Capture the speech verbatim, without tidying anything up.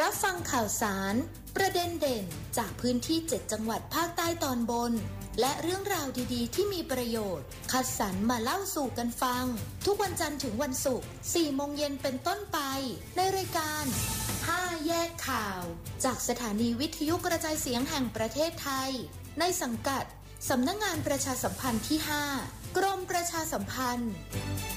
รับฟังข่าวสารประเด็นเด่นจากพื้นที่เจ็ดจังหวัดภาคใต้ตอนบนและเรื่องราวดีๆที่มีประโยชน์คัดสรรมาเล่าสู่กันฟังทุกวันจันทร์ถึงวันศุกร์สี่โมงเย็นเป็นต้นไปในรายการห้าแยกข่าวจากสถานีวิทยุกระจายเสียงแห่งประเทศไทยในสังกัดสำนักงานประชาสัมพันธ์ที่ห้ากรมประชาสัมพันธ์